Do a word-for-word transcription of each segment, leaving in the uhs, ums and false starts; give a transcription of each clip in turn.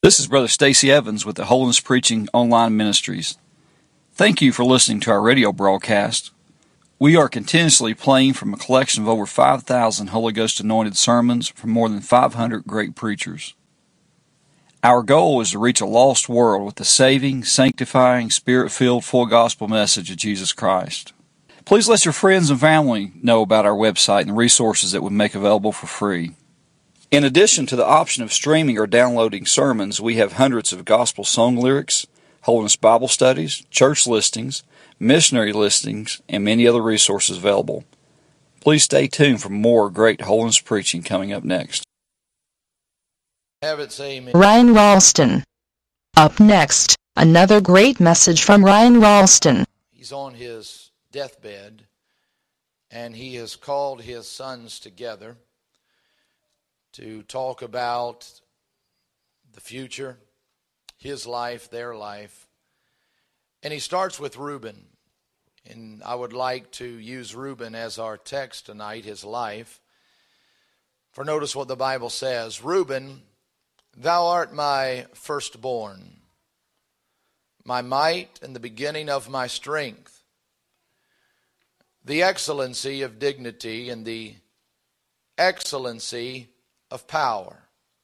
This is Brother Stacy Evans with the Holiness Preaching Online Ministries. Thank you for listening to our radio broadcast. We are continuously playing from a collection of over five thousand Holy Ghost anointed sermons from more than five hundred great preachers. Our goal is to reach a lost world with the saving, sanctifying, Spirit-filled, full gospel message of Jesus Christ. Please let your friends and family know about our website and the resources that we make available for free. In addition to the option of streaming or downloading sermons, we have hundreds of gospel song lyrics, Holiness Bible studies, church listings, missionary listings, and many other resources available. Please stay tuned for more great holiness preaching coming up next. Have it say amen. Ryan Ralston. Up next, another great message from Ryan Ralston. He's on his deathbed, and he has called his sons together to talk about the future, his life, their life. And he starts with Reuben. And I would like to use Reuben as our text tonight, his life. For notice what the Bible says. Reuben, thou art my firstborn, my might and the beginning of my strength, the excellency of dignity and the excellency of power,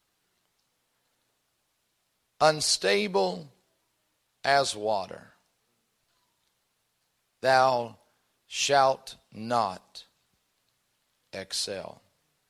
unstable as water, thou shalt not excel.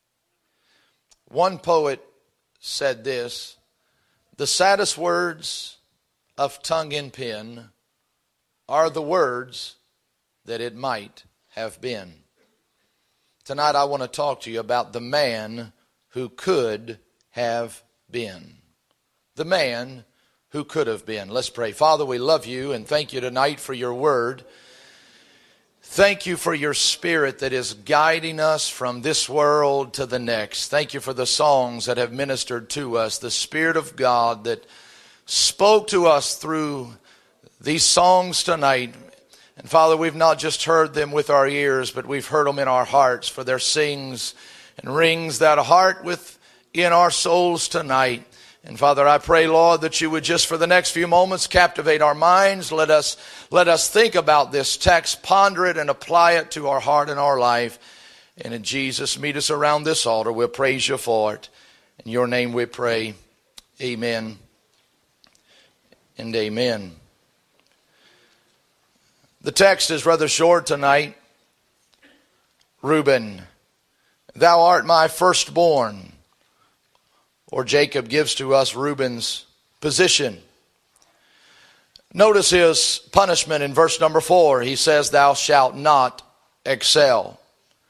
One poet said this: the saddest words of tongue and pen are the words that it might have been. Tonight I want to talk to you about the man who could have been. The man who could have been. Let's pray. Father, we love you and thank you tonight for your word. Thank you for your Spirit that is guiding us from this world to the next. Thank you for the songs that have ministered to us, the Spirit of God that spoke to us through these songs tonight. And Father, we've not just heard them with our ears, but we've heard them in our hearts, for there sings and rings that heart within our souls tonight. And Father, I pray, Lord, that you would just for the next few moments captivate our minds. Let us, let us think about this text, ponder it, and apply it to our heart and our life. And in Jesus, meet us around this altar. We'll praise you for it. In your name we pray. Amen and amen. The text is rather short tonight. Reuben, thou art my firstborn. Or Jacob gives to us Reuben's position. Notice his punishment in verse number four. He says, thou shalt not excel.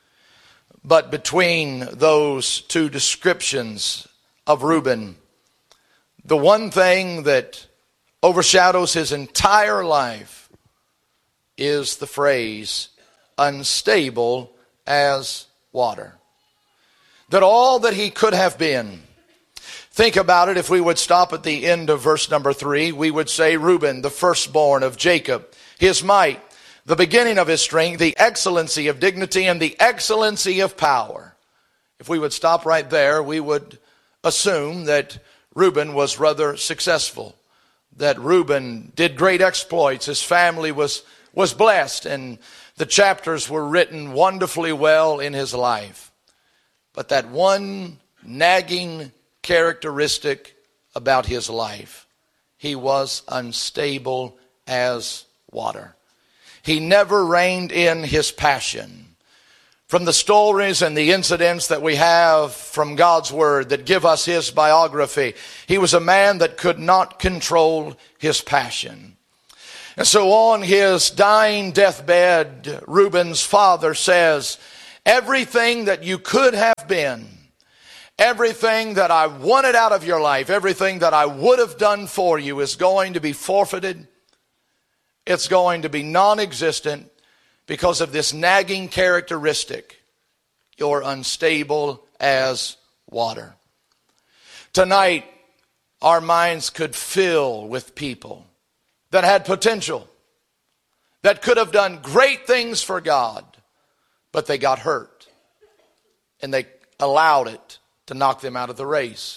But between those two descriptions of Reuben, the one thing that overshadows his entire life is the phrase, unstable as water. That all that he could have been. Think about it. If we would stop at the end of verse number three, we would say Reuben, the firstborn of Jacob, his might, the beginning of his strength, the excellency of dignity, and the excellency of power. If we would stop right there, we would assume that Reuben was rather successful, that Reuben did great exploits. His family was, was blessed, and the chapters were written wonderfully well in his life. But that one nagging characteristic about his life, he was unstable as water. He never reined in his passion. From the stories and the incidents that we have from God's Word that give us his biography, he was a man that could not control his passion. And so on his dying deathbed, Reuben's father says, everything that you could have been, everything that I wanted out of your life, everything that I would have done for you is going to be forfeited. It's going to be non-existent because of this nagging characteristic. You're unstable as water. Tonight, our minds could fill with people that had potential, that could have done great things for God, but they got hurt and they allowed it to knock them out of the race.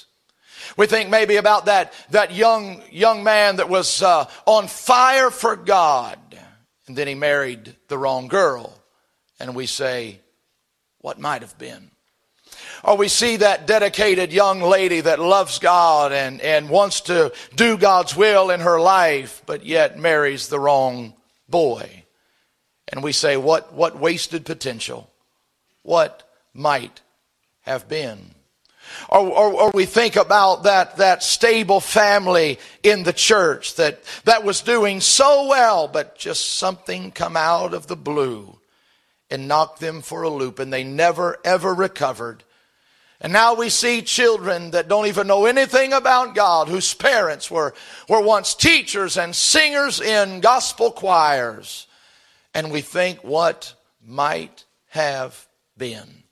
We think maybe about that, that young, young man that was uh, on fire for God, and then he married the wrong girl. And we say, what might have been? Or we see that dedicated young lady that loves God and, and wants to do God's will in her life, but yet marries the wrong boy. And we say, what, what wasted potential? What might have been? Or, or, or we think about that, that stable family in the church that, that was doing so well, but just something come out of the blue and knocked them for a loop, and they never ever recovered. And now we see children that don't even know anything about God, whose parents were, were once teachers and singers in gospel choirs. And we think what might have been.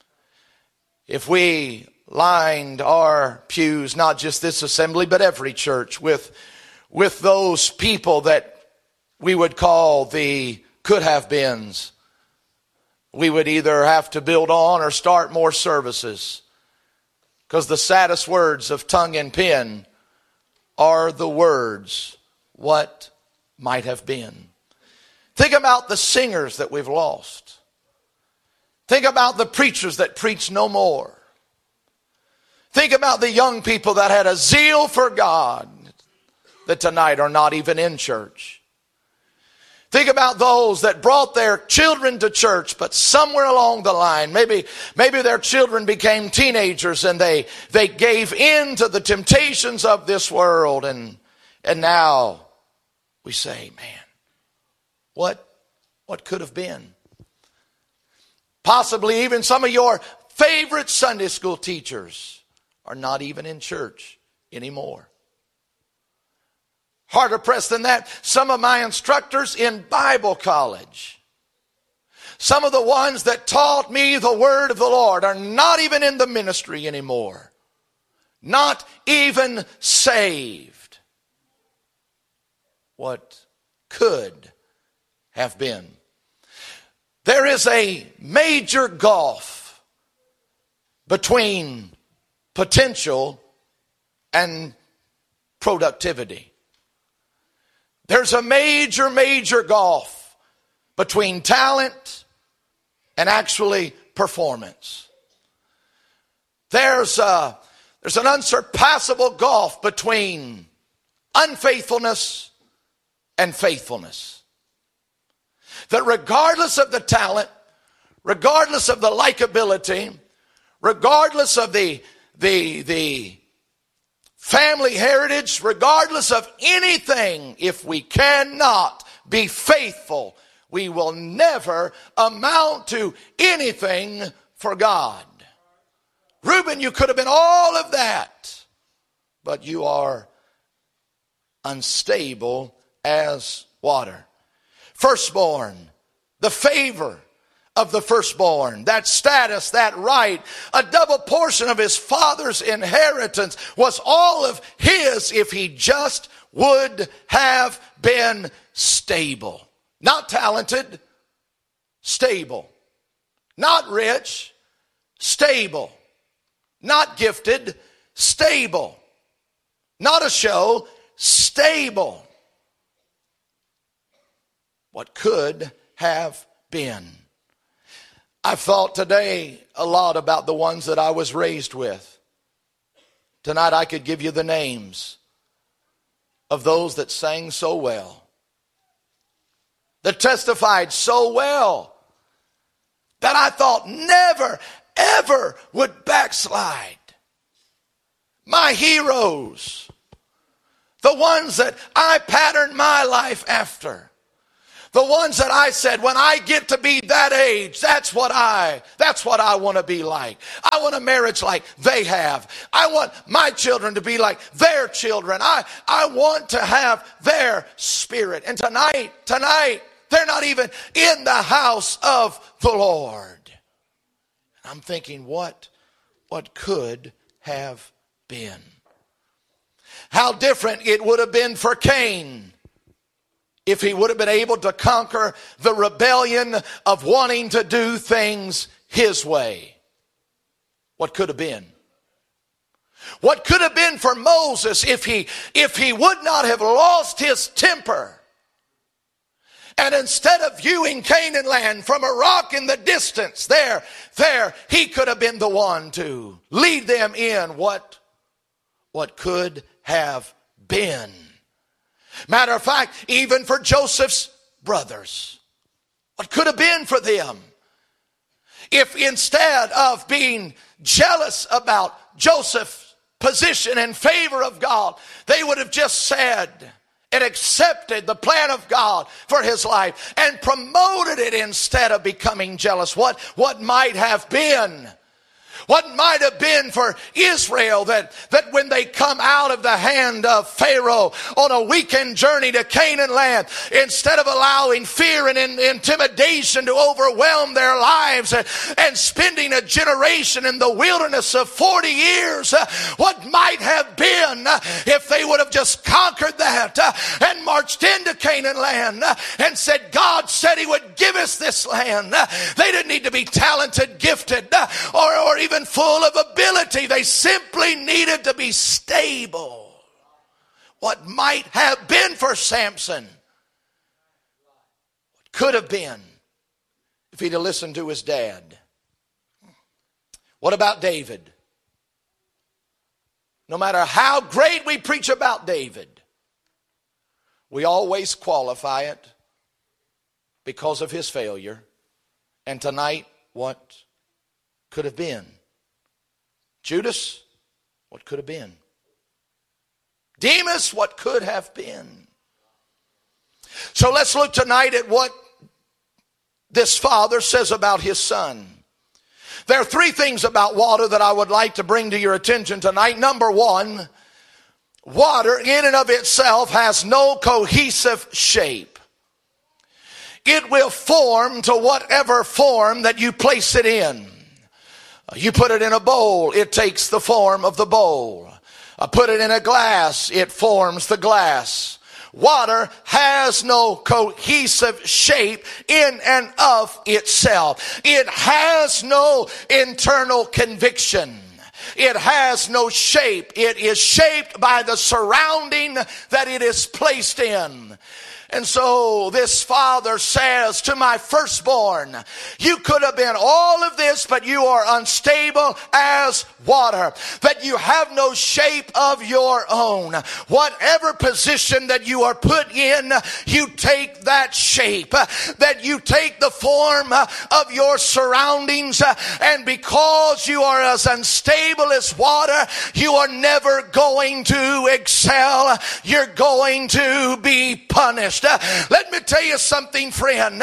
If we lined our pews, not just this assembly, but every church, with, with those people that we would call the could have beens, we would either have to build on or start more services. Because the saddest words of tongue and pen are the words, what might have been. Think about the singers that we've lost. Think about the preachers that preach no more. Think about the young people that had a zeal for God that tonight are not even in church. Think about those that brought their children to church, but somewhere along the line, maybe, maybe their children became teenagers and they, they gave in to the temptations of this world. And, and now we say, man, what, what could have been? Possibly even some of your favorite Sunday school teachers are not even in church anymore. Harder pressed than that, some of my instructors in Bible college, some of the ones that taught me the word of the Lord are not even in the ministry anymore. Not even saved. What could have been? There is a major gulf between potential and productivity. There's a major, major gulf between talent and actually performance. There's a, there's an unsurpassable gulf between unfaithfulness and faithfulness. That regardless of the talent, regardless of the likability, regardless of the, the, the family heritage, regardless of anything, if we cannot be faithful, we will never amount to anything for God. Reuben, you could have been all of that, but you are unstable as water. Firstborn, the favor of the firstborn, that status, that right, a double portion of his father's inheritance was all of his if he just would have been stable. Not talented, stable. Not rich, stable. Not gifted, stable. Not a show, stable. What could have been? I've thought today a lot about the ones that I was raised with. Tonight I could give you the names of those that sang so well, that testified so well, that I thought never, ever would backslide. My heroes, the ones that I patterned my life after. The ones that I said, when I get to be that age, that's what I, that's what I want to be like. I want a marriage like they have. I want my children to be like their children. I, I want to have their spirit. And tonight, tonight, they're not even in the house of the Lord. I'm thinking, what, what could have been? How different it would have been for Cain if he would have been able to conquer the rebellion of wanting to do things his way. What could have been? What could have been for Moses if he, if he would not have lost his temper, and instead of viewing Canaan land from a rock in the distance, there, there, he could have been the one to lead them in what, what could have been. Matter of fact, even for Joseph's brothers, what could have been for them if instead of being jealous about Joseph's position and favor of God, they would have just said and accepted the plan of God for his life and promoted it instead of becoming jealous. What, what might have been? What might have been for Israel that, that when they come out of the hand of Pharaoh on a weekend journey to Canaan land, instead of allowing fear and in, intimidation to overwhelm their lives and, and spending a generation in the wilderness of forty years, uh, what might have been uh, if they would have just conquered that uh, and marched into Canaan land uh, and said, God said he would give us this land. Uh, they didn't need to be talented, gifted, uh, or, or even full of ability. They simply needed to be stable. What might have been for Samson, what could have been if he'd have listened to his dad. What about David? No matter how great we preach about David, we always qualify it because of his failure. And tonight, what could have been? Judas, what could have been? Demas, what could have been? So let's look tonight at what this father says about his son. There are three things about water that I would like to bring to your attention tonight. Number one, water in and of itself has no cohesive shape. It will form to whatever form that you place it in. You put it in a bowl, it takes the form of the bowl. I put it in a glass, it forms the glass. Water has no cohesive shape in and of itself. It has no internal conviction. It has no shape. It is shaped by the surrounding that it is placed in. And so this father says to my firstborn, you could have been all of this, but you are unstable as water. That you have no shape of your own. Whatever position that you are put in, you take that shape. That you take the form of your surroundings. And because you are as unstable as water, you are never going to excel. You're going to be punished. Let me tell you something, friend.